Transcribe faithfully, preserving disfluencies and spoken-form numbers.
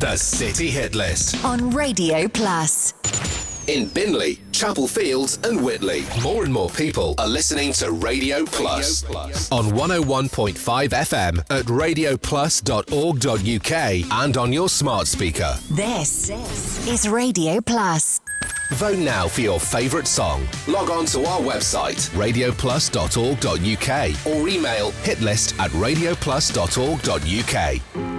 The City Hit List on Radio Plus. In Binley, Chapel Fields and Whitley, more and more people are listening to Radio Plus, Radio Plus. On one oh one point five F M at radio plus dot org dot U K and on your smart speaker. This is Radio Plus. Vote now for your favourite song. Log on to our website, radio plus dot org dot U K or email hitlist at radio plus dot org dot U K.